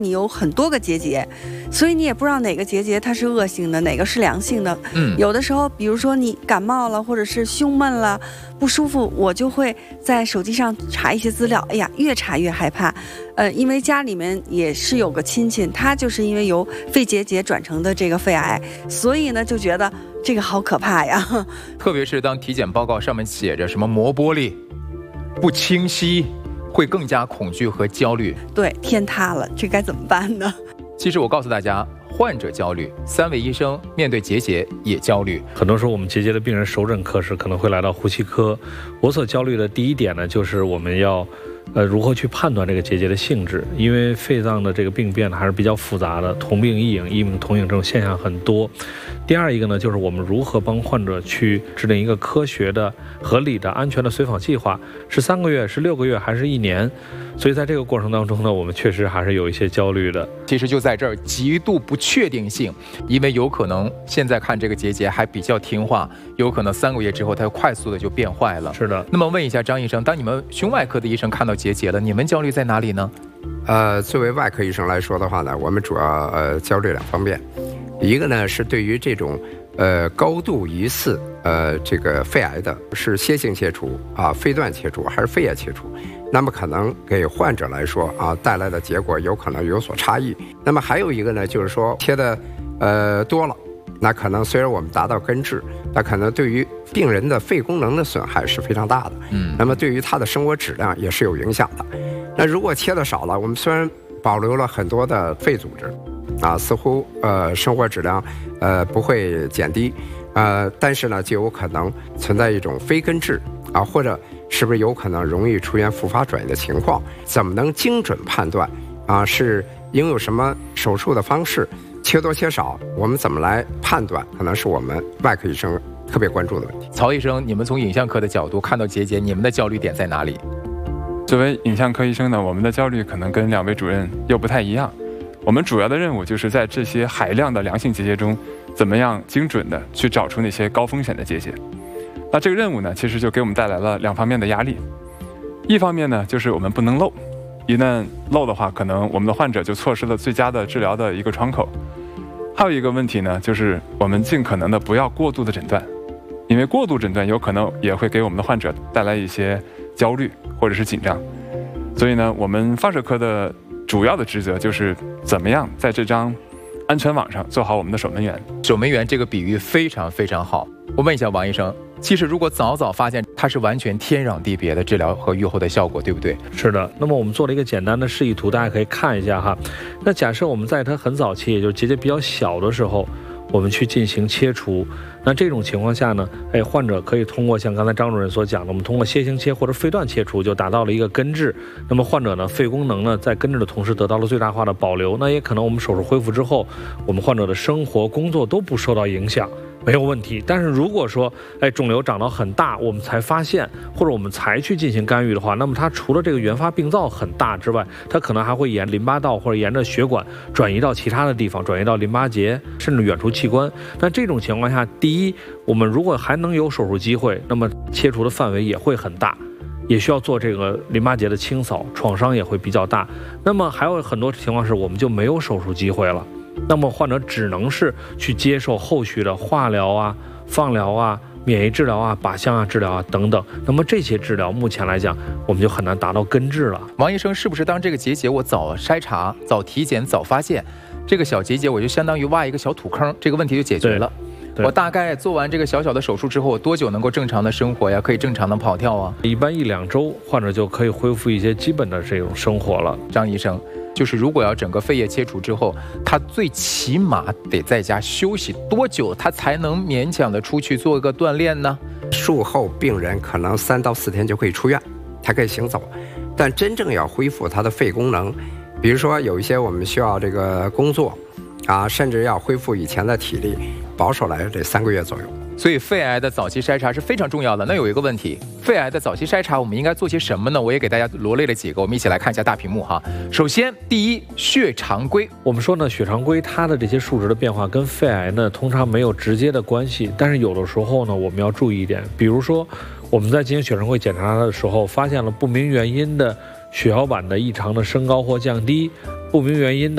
你有很多个结节，所以你也不知道哪个结节它是恶性的，哪个是良性的。有的时候，比如说你感冒了，或者是胸闷了，不舒服，我就会在手机上查一些资料。哎呀，越查越害怕。因为家里面也是有个亲戚，他就是因为由肺结节转成的这个肺癌，所以呢就觉得这个好可怕呀。 特别是当体检报告上面写着什么膜玻璃不清晰，会更加恐惧和焦虑。 对，天塌了，这该怎么办呢？ 其实我告诉大家，患者焦虑，3位医生面对结节也焦虑。 很多时候我们结节的病人首诊科时可能会来到呼吸科。我所焦虑的第一点呢，就是我们要如何去判断这个结节的性质，因为肺脏的这个病变还是比较复杂的，同病异影、异病同影这种现象很多。第二一个呢，就是我们如何帮患者去制定一个科学的、合理的、安全的随访计划，是3个月、是6个月还是1年？所以在这个过程当中呢，我们确实还是有一些焦虑的。 其实就在这儿，极度不确定性，因为有可能现在看这个结节还比较听话，有可能3个月之后它快速的就变坏了。 是的。 那么问一下张医生，当你们胸外科的医生看到结节了，你们焦虑在哪里呢？ 作为外科医生来说的话呢，我们主要焦虑2方面，一个呢是对于这种高度疑似这个肺癌的，是楔形切除啊、肺段切除还是肺叶切除，那么可能给患者来说啊带来的结果有可能有所差异。那么还有一个呢，就是说切的多了，那可能虽然我们达到根治，那可能对于病人的肺功能的损害是非常大的。那么对于他的生活质量也是有影响的。那如果切的少了，我们虽然保留了很多的肺组织啊，似乎生活质量不会减低，但是呢就有可能存在一种非根治啊，或者是不是有可能容易出现复发转移的情况？怎么能精准判断啊？是应用什么手术的方式？切多切少，我们怎么来判断？可能是我们外科医生特别关注的问题。 曹医生，你们从影像科的角度看到结节，你们的焦虑点在哪里？ 作为影像科医生呢，我们的焦虑可能跟2位主任又不太一样。我们主要的任务就是在这些海量的良性结节中，怎么样精准的去找出那些高风险的结节。那这个任务呢，其实就给我们带来了2方面的压力。一方面呢，就是我们不能漏，一旦漏的话，可能我们的患者就错失了最佳的治疗的一个窗口。还有一个问题呢，就是我们尽可能的不要过度的诊断，因为过度诊断有可能也会给我们的患者带来一些焦虑或者是紧张。所以呢，我们放射科的主要的职责就是怎么样在这张安全网上做好我们的守门员。 守门员这个比喻非常非常好。我问一下王医生，其实如果早发现，它是完全天壤地别的治疗和预后的效果，对不对？ 是的。那么我们做了一个简单的示意图，大家可以看一下哈。那假设我们在它很早期，也就是结节比较小的时候，我们去进行切除，那这种情况下呢，患者可以通过像刚才张主任所讲的，我们通过楔形切或者肺段切除，就达到了一个根治。那么患者呢，肺功能呢，在根治的同时得到了最大化的保留。那也可能我们手术恢复之后，我们患者的生活工作都不受到影响，没有问题。但是如果说肿瘤长到很大，我们才发现，或者我们才去进行干预的话，那么它除了这个原发病灶很大之外，它可能还会沿淋巴道或者沿着血管转移到其他的地方，转移到淋巴结，甚至远处器官。那这种情况下，第一，我们如果还能有手术机会，那么切除的范围也会很大，也需要做这个淋巴结的清扫，创伤也会比较大。那么还有很多情况是我们就没有手术机会了，那么患者只能是去接受后续的化疗啊、放疗啊、免疫治疗啊、靶向啊治疗啊等等。那么这些治疗目前来讲，我们就很难达到根治了。 王医生，是不是当这个结节我早筛查、早体检、早发现，这个小结节我就相当于挖一个小土坑，这个问题就解决了？我大概做完这个小小的手术之后，多久能够正常的生活呀？可以正常的跑跳啊？ 一般1-2周，患者就可以恢复一些基本的这种生活了。 张医生，就是如果要整个肺叶切除之后，他最起码得在家休息多久，他才能勉强的出去做一个锻炼呢？ 术后病人可能3到4天就可以出院，他可以行走，但真正要恢复他的肺功能，比如说有一些我们需要这个工作啊，甚至要恢复以前的体力，保守来得3个月左右。 所以肺癌的早期筛查是非常重要的。那有一个问题，肺癌的早期筛查我们应该做些什么呢？我也给大家罗列了几个，我们一起来看一下大屏幕哈。首先，第一，血常规。 我们说呢，血常规它的这些数值的变化跟肺癌呢通常没有直接的关系，但是有的时候呢，我们要注意一点，比如说我们在进行血常规检查的时候，发现了不明原因的血小板的异常的升高或降低，不明原因的